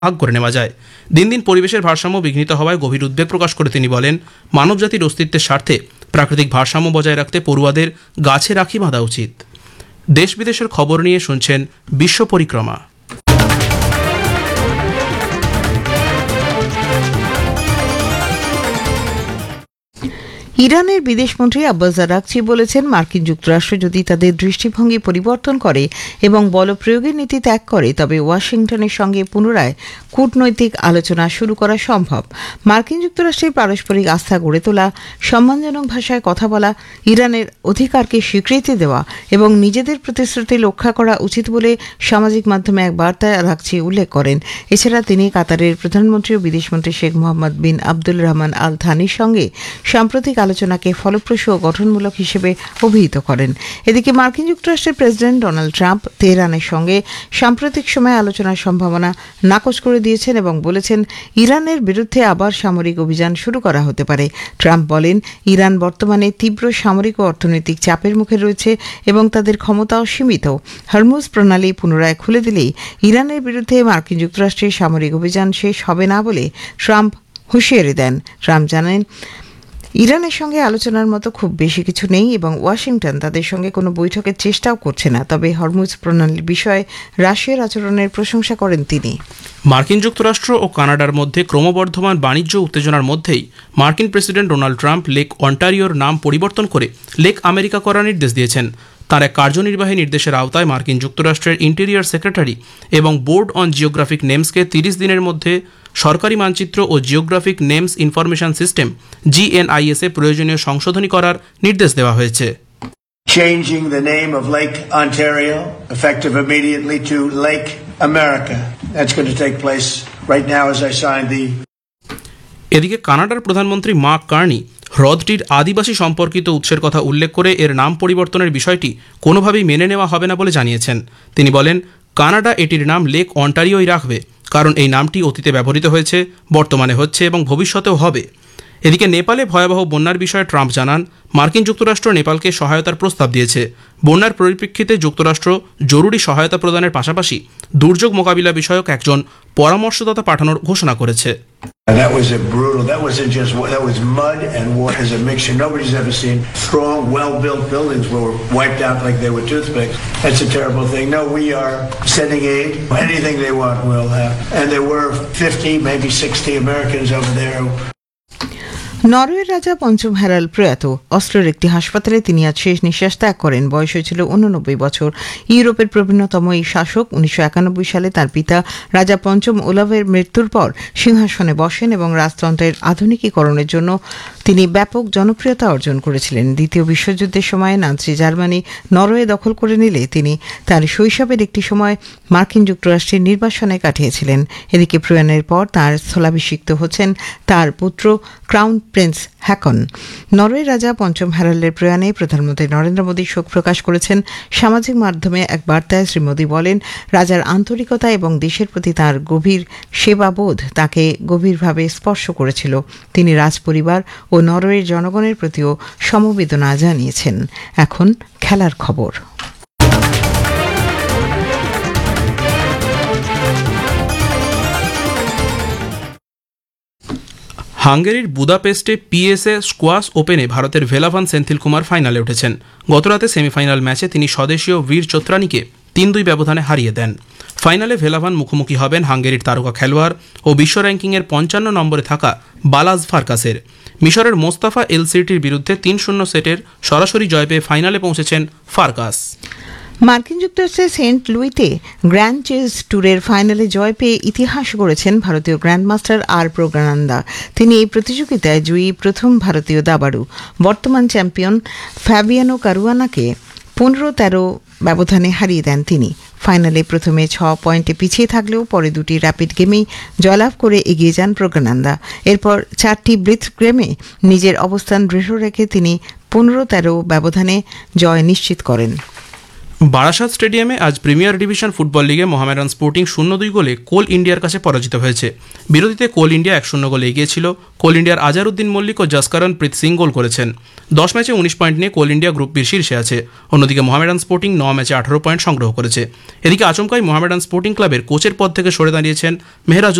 ভাগ করে নেওয়া যায়। দিন দিন পরিবেশের ভারসাম্য বিঘ্নিত হওয়ায় গভীর উদ্বেগ প্রকাশ করে তিনি বলেন, মানবজাতির অস্তিত্বের স্বার্থে প্রাকৃতিক ভারসাম্য বজায় রাখতে পড়ুয়াদের গাছে রাখি বাঁধা উচিত। দেশ বিদেশের খবর নিয়ে শুনছেন বিশ্ব পরিক্রমা। ইরানের বিদেশমন্ত্রী আব্বাস আরাগচি বলেছেন, মার্কিন যুক্তরাষ্ট্র যদি তাদের দৃষ্টিভঙ্গি পরিবর্তন করে এবং বলপ্রয়োগের নীতি ত্যাগ করে তবে ওয়াশিংটনের সঙ্গে পুনরায় কূটনৈতিক আলোচনা শুরু করা সম্ভব। মার্কিন যুক্তরাষ্ট্রের পারস্পরিক আস্থা গড়ে তোলা, সম্মানজনক ভাষায় কথা বলা, ইরানের অধিকারকে স্বীকৃতি দেওয়া এবং নিজেদের প্রতিশ্রুতি রক্ষা করা উচিত বলে সামাজিক মাধ্যমে এক বার্তায় আরাগচি উল্লেখ করেন। এছাড়া তিনি কাতারের প্রধানমন্ত্রী ও বিদেশমন্ত্রী শেখ মোহাম্মদ বিন আব্দুল রহমান আল থানির সঙ্গে সাম্প্রতিক আলোচনাকে ফলপ্রসূ ও গঠনমূলক হিসেবে অভিহিত করেন। এদিকে মার্কিন যুক্তরাষ্ট্রের প্রেসিডেন্ট ডোনাল্ড ট্রাম্প তেহরানের সঙ্গে সাম্প্রতিক সময়ে আলোচনার সম্ভাবনা নাকচ করে দিয়েছেন এবং বলেছেন, ইরানের বিরুদ্ধে আবার সামরিক অভিযান শুরু করা হতে পারে। ট্রাম্প বলেন, ইরান বর্তমানে তীব্র সামরিক ও অর্থনৈতিক চাপের মুখে রয়েছে এবং তাদের ক্ষমতাও সীমিত। হরমুজ প্রণালী পুনরায় খুলে দিলেই ইরানের বিরুদ্ধে মার্কিন যুক্তরাষ্ট্রের সামরিক অভিযান শেষ হবে না বলে ট্রাম্প হুঁশিয়ারি দেন। ট্রাম্প জানান, ইরানের সঙ্গে আলোচনার মতো খুব বেশি কিছু নেই এবং ওয়াশিংটন তাদের সঙ্গে কোনো বৈঠকের চেষ্টাও করছে না। তবে হরমুজ প্রণালীর বিষয়ে রাশিয়ার আচরণের প্রশংসা করেন তিনি। মার্কিন যুক্তরাষ্ট্র ও কানাডার মধ্যে ক্রমবর্ধমান বাণিজ্য উত্তেজনার মধ্যেই মার্কিন প্রেসিডেন্ট ডোনাল্ড ট্রাম্প লেক অন্টারিওর নাম পরিবর্তন করে লেক আমেরিকা করার নির্দেশ দিয়েছেন। তার এক কার্যনির্বাহী নির্দেশের আওতায় মার্কিন যুক্তরাষ্ট্রের ইন্টেরিয়র সেক্রেটারি এবং বোর্ড অন জিওগ্রাফিক নেমসকে 30 দিনের মধ্যে সরকারি মানচিত্র ও geographic names information system GNIS এ প্রয়োজনীয় সংশোধনী করার নির্দেশ দেওয়া হয়েছে। Changing the name of Lake Ontario effective immediately to Lake America. That's going to take place right now as I sign the. এদিকে কানাডার প্রধানমন্ত্রী মার্ক কার্নি হ্রদটির আদিবাসী সম্পর্কিত উৎসের কথা উল্লেখ করে এর নাম পরিবর্তনের বিষয়টি কোনোভাবেই মেনে নেওয়া হবে না বলে জানিয়েছেন। তিনি বলেন, কানাডা এটির নাম লেক অন্টারিওই রাখবে, কারণ এই নামটি অতীতে ব্যবহৃত হয়েছে, বর্তমানে হচ্ছে এবং ভবিষ্যতেও হবে। এদিকে নেপালে ভয়াবহ বন্যার বিষয়ে ট্রাম্প জানান, মার্কিন যুক্তরাষ্ট্র নেপালকে সহায়তার প্রস্তাব দিয়েছে। বন্যার পরিপ্রেক্ষিতে যুক্তরাষ্ট্র জরুরি সহায়তা প্রদানের পাশাপাশি দুর্যোগ মোকাবিলা বিষয়ক একজন পরামর্শদাতা পাঠানোর ঘোষণা করেছে। That was that was mud and water as a mixture. Nobody's ever seen strong, well-built buildings were wiped out like they were toothpicks. That's a terrible thing. No, we are sending aid. Anything they want, we'll have. And there were 50, maybe 60 Americans over there. নরওয়ের রাজা পঞ্চম Herald প্রয়াত। অস্ট্রিয়ার একটি হাসপাতালে তিনি আজ শেষ নিঃশ্বাস ত্যাগ করেন। বয়স হয়েছিল 89 বছর। ইউরোপের প্রবীণতম এই শাসক 1991 সালে তার পিতা রাজা পঞ্চম ওলাভের মৃত্যুর পর সিংহাসনে বসেন এবং রাজতন্ত্রের আধুনিকীকরণের জন্য তিনি ব্যাপক জনপ্রিয়তা অর্জন করেছিলেন। দ্বিতীয় বিশ্বযুদ্ধের সময় নাৎসি জার্মানি নরওয়ে দখল করে নিলে তিনি তার শৈশবের একটি সময় মার্কিন যুক্তরাষ্ট্রের নির্বাসনে কাটিয়েছিলেন। এদিকে প্রয়াণের পর তার স্থলাভিষিক্ত হচ্ছেন তার পুত্র ক্রাউন প্রিন্স হ্যাকন। নরওয়ের রাজা পঞ্চম হ্যারাল্ডের প্রয়াণে প্রধানমন্ত্রী নরেন্দ্র মোদী শোক প্রকাশ করেছেন। সামাজিক মাধ্যমে এক বার্তায় শ্রী মোদী বলেন, রাজার আন্তরিকতা এবং দেশের প্রতি তাঁর গভীর সেবাবোধ তাকে গভীরভাবে স্পর্শ করেছিল। তিনি রাজপরিবার ও নরওয়ের জনগণের প্রতিও সমবেদনা জানিয়েছেন। এখন খেলার খবর। হাঙ্গেরির বুদাপেস্টে PSA স্কোয়াশ ওপেনে ভারতের ভেলাভান সেন্থিলকুমার ফাইনালে উঠেছেন। গতরাতে সেমিফাইনাল ম্যাচে তিনি স্বদেশীয় বীর চোত্রানিকে 3-2 ব্যবধানে হারিয়ে দেন। ফাইনালে ভেলাভান মুখোমুখি হবেন হাঙ্গেরির তারকা খেলোয়াড় ও বিশ্ব র্যাঙ্কিংয়ের 55 নম্বরে থাকা বালাজ ফার্কাসের। মিশরের মোস্তাফা এলসিটির বিরুদ্ধে 3-0 সেটের সরাসরি জয় পেয়ে ফাইনালে পৌঁছেছেন ফার্কাস। মার্কিন যুক্তরাষ্ট্রের সেন্ট লুইতে গ্র্যান্ড চেস ট্যুরের ফাইনালে জয় পেয়ে ইতিহাস গড়েছেন ভারতীয় গ্র্যান্ডমাস্টার আর প্রজ্ঞানন্দা। তিনি এই প্রতিযোগিতায় জয়ী প্রথম ভারতীয় দাবাড়ু। বর্তমান চ্যাম্পিয়ন ফ্যাবিয়ানো কারুয়ানাকে 15-13 ব্যবধানে হারিয়ে দেন তিনি। ফাইনালে প্রথমে 6 পয়েন্টে পিছিয়ে থাকলেও পরে দুটি র্যাপিড গেমেই জয়লাভ করে এগিয়ে যান প্রজ্ঞানন্দা। এরপর 4টি ব্লিটজ গেমে নিজের অবস্থান দৃঢ় রেখে তিনি 15-13 ব্যবধানে জয় নিশ্চিত করেন। বারাসাত স্টেডিয়ামে আজ প্রিমিয়ার ডিভিশন ফুটবল লিগে মোহামেডান স্পোর্টিং 0-2 গোলে কোল ইন্ডিয়ার কাছে পরাজিত হয়েছে। বিরতিতে কোল ইন্ডিয়া 1-0 গোলে এগিয়ে ছিল। কোল ইন্ডিয়ার আজারউদ্দিন মল্লিক ও জসকরণ প্রীত সিং গোল করেছেন। 10 ম্যাচে 19 পয়েন্ট নিয়ে কোল ইন্ডিয়া গ্রুপ বির শীর্ষে আছে। অন্যদিকে মোহামেডান স্পোর্টিং 9 ম্যাচে 18 পয়েন্ট সংগ্রহ করেছে। এদিকে আচমকাই মোহামেডান স্পোর্টিং ক্লাবের কোচের পদ থেকে সরে দাঁড়িয়েছেন মেহরাজ